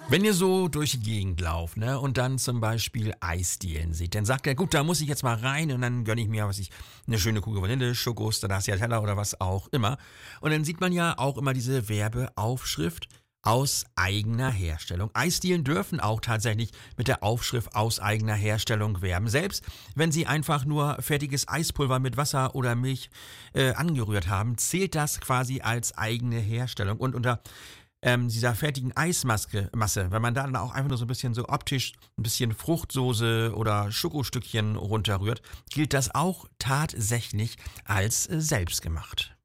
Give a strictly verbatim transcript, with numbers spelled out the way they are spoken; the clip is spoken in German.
Wenn ihr so durch die Gegend lauft, ne, und dann zum Beispiel Eisdielen seht, dann sagt er, gut, da muss ich jetzt mal rein und dann gönne ich mir, was ich, eine schöne Kugel Vanille, Schokos, Teller oder was auch immer. Und dann sieht man ja auch immer diese Werbeaufschrift aus eigener Herstellung. Eisdielen dürfen auch tatsächlich mit der Aufschrift aus eigener Herstellung werben, selbst wenn sie einfach nur fertiges Eispulver mit Wasser oder Milch äh, angerührt haben, zählt das quasi als eigene Herstellung. Und unter ähm, dieser fertigen Eismaske, Masse, wenn man da dann auch einfach nur so ein bisschen so optisch ein bisschen Fruchtsoße oder Schokostückchen runterrührt, gilt das auch tatsächlich als äh, selbstgemacht.